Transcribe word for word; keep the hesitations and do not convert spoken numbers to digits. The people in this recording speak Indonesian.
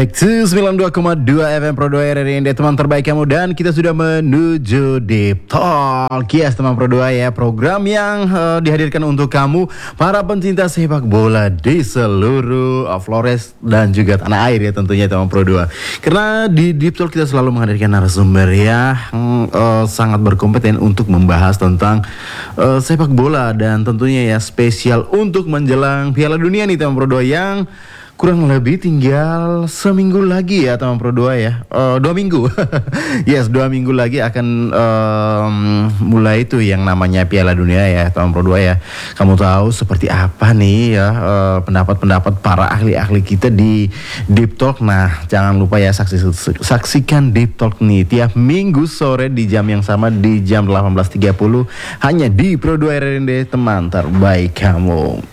Back to sembilan puluh dua koma dua F M Pro dua R R I N D, teman terbaik kamu, dan kita sudah menuju Deep Talk. Yes teman Pro dua ya, program yang uh, dihadirkan untuk kamu para pencinta sepak bola di seluruh uh, Flores dan juga tanah air ya tentunya teman Pro dua. Karena di Deep Talk kita selalu menghadirkan narasumber ya yang uh, sangat berkompeten untuk membahas tentang uh, sepak bola, dan tentunya ya spesial untuk menjelang Piala Dunia nih teman Pro dua yang kurang lebih tinggal seminggu lagi ya teman Pro dua ya, uh, dua minggu. Yes, dua minggu lagi akan um, mulai itu yang namanya Piala Dunia ya teman Pro dua ya. Kamu tahu seperti apa nih ya uh, pendapat-pendapat para ahli-ahli kita di Deep Talk. Nah jangan lupa ya saksi, saksikan Deep Talk nih tiap minggu sore di jam yang sama, di jam delapan belas tiga puluh hanya di Pro dua R R I N D, teman terbaik kamu.